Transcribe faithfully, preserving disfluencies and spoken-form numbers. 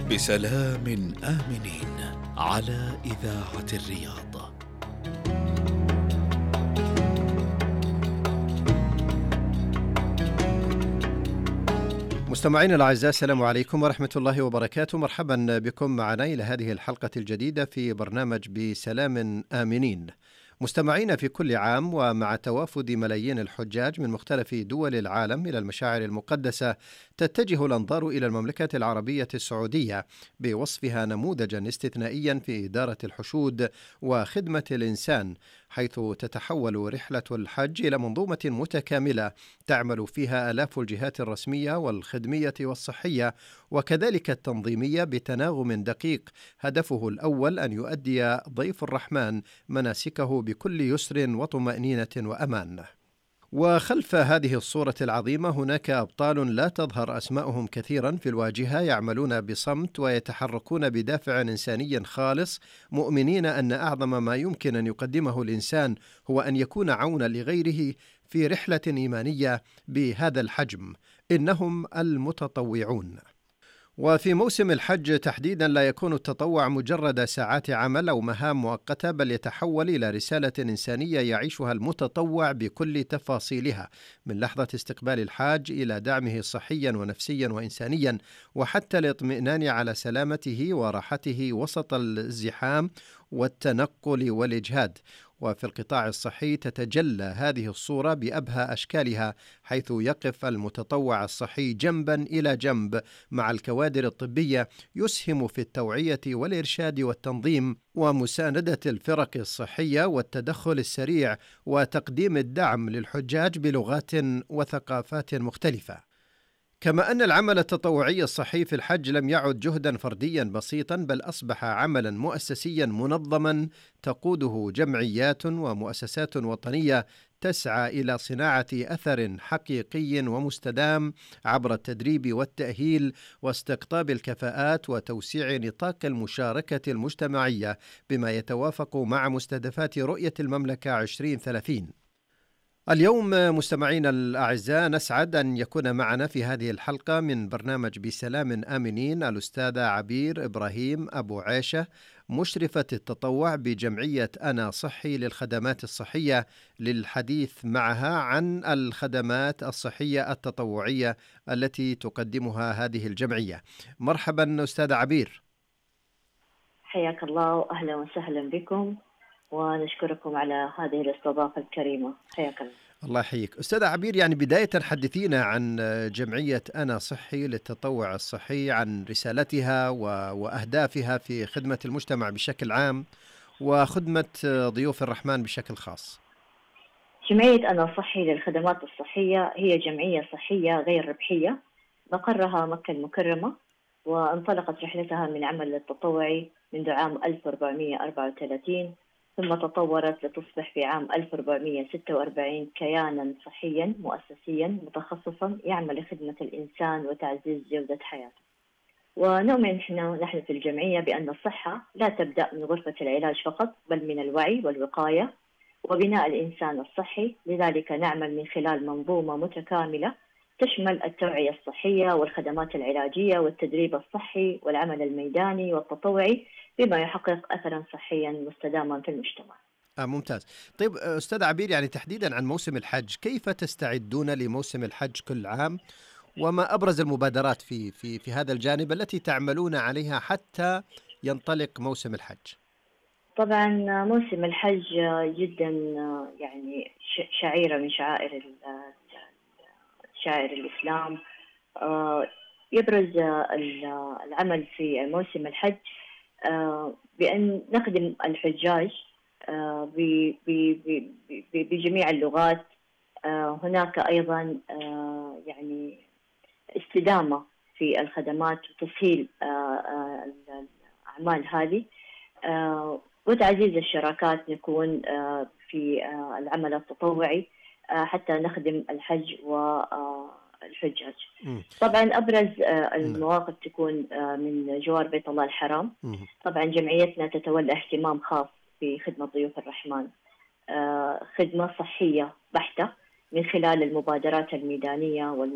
بسلام آمنين على إذاعة الرياض. مستمعينا الأعزاء، السلام عليكم ورحمة الله وبركاته. مرحبا بكم معنا إلى هذه الحلقة الجديدة في برنامج بسلام آمنين. مستمعينا، في كل عام ومع توافد ملايين الحجاج من مختلف دول العالم إلى المشاعر المقدسة، تتجه الأنظار إلى المملكة العربية السعودية بوصفها نموذجا استثنائيا في إدارة الحشود وخدمة الإنسان، حيث تتحول رحلة الحج إلى منظومة متكاملة تعمل فيها آلاف الجهات الرسمية والخدمية والصحية وكذلك التنظيمية بتناغم دقيق، هدفه الأول أن يؤدي ضيف الرحمن مناسكه بكل يسر وطمأنينة وأمان. وخلف هذه الصورة العظيمة هناك أبطال لا تظهر أسماءهم كثيرا في الواجهة، يعملون بصمت ويتحركون بدافع إنساني خالص، مؤمنين أن أعظم ما يمكن أن يقدمه الإنسان هو أن يكون عونا لغيره في رحلة إيمانية بهذا الحجم. إنهم المتطوعون. وفي موسم الحج تحديدا لا يكون التطوع مجرد ساعات عمل أو مهام مؤقتة، بل يتحول إلى رسالة إنسانية يعيشها المتطوع بكل تفاصيلها، من لحظة استقبال الحاج إلى دعمه صحيا ونفسيا وإنسانيا، وحتى الاطمئنان على سلامته وراحته وسط الزحام والتنقل والإجهاد. وفي القطاع الصحي تتجلى هذه الصورة بأبهى أشكالها، حيث يقف المتطوع الصحي جنبا إلى جنب مع الكوادر الطبية، يسهم في التوعية والإرشاد والتنظيم ومساندة الفرق الصحية والتدخل السريع وتقديم الدعم للحجاج بلغات وثقافات مختلفة. كما أن العمل التطوعي الصحي في الحج لم يعد جهدا فرديا بسيطا، بل أصبح عملا مؤسسيا منظما تقوده جمعيات ومؤسسات وطنية تسعى إلى صناعة أثر حقيقي ومستدام عبر التدريب والتأهيل واستقطاب الكفاءات وتوسيع نطاق المشاركة المجتمعية بما يتوافق مع مستهدفات رؤية المملكة عشرين ثلاثين. اليوم مستمعينا الأعزاء، نسعد أن يكون معنا في هذه الحلقة من برنامج بسلام آمنين الأستاذة عبير إبراهيم أبو عيشة، مشرفة التطوع بجمعية أنا صحي للخدمات الصحية، للحديث معها عن الخدمات الصحية التطوعية التي تقدمها هذه الجمعية. مرحبا أستاذة عبير. حياك الله وأهلا وسهلا بكم، ونشكركم على هذه الاستضافة الكريمة. حياك الله. الله يحييك. أستاذة عبير، يعني بداية حدثينا عن جمعية أنا صحي للتطوع الصحي، عن رسالتها وأهدافها في خدمة المجتمع بشكل عام وخدمة ضيوف الرحمن بشكل خاص. جمعية أنا صحي للخدمات الصحية هي جمعية صحية غير ربحية مقرها مكة المكرمة، وانطلقت رحلتها من عمل التطوعي منذ عام ألف وأربعمئة وأربعة وثلاثين، ثم تطورت لتصبح في عام ألف وأربعمئة وستة وأربعين كيانا صحيا مؤسسيا متخصصا يعمل لخدمة الإنسان وتعزيز جودة حياته. ونؤمن نحن نحن في الجمعية بأن الصحة لا تبدأ من غرفة العلاج فقط، بل من الوعي والوقاية وبناء الإنسان الصحي. لذلك نعمل من خلال منظومة متكاملة تشمل التوعية الصحية والخدمات العلاجية والتدريب الصحي والعمل الميداني والتطوعي، بما يحقق أثرا صحيا مستداما في المجتمع. آه ممتاز. طيب أستاذ عبير، يعني تحديدا عن موسم الحج، كيف تستعدون لموسم الحج كل عام؟ وما أبرز المبادرات في في في هذا الجانب التي تعملون عليها حتى ينطلق موسم الحج؟ طبعا موسم الحج جدا يعني شعيرة من شعائر شعائر الإسلام. يبرز العمل في موسم الحج بأن نخدم الحجاج بجميع اللغات. هناك أيضا يعني استدامة في الخدمات وتسهيل الأعمال هذه، وتعزيز الشراكات نكون في العمل التطوعي حتى نخدم الحج والحجاج. طبعا أبرز المواقف تكون من جوار بيت الله الحرام. طبعا جمعيتنا تتولى اهتمام خاص بخدمة ضيوف الرحمن، خدمة صحية بحتة من خلال المبادرات الميدانية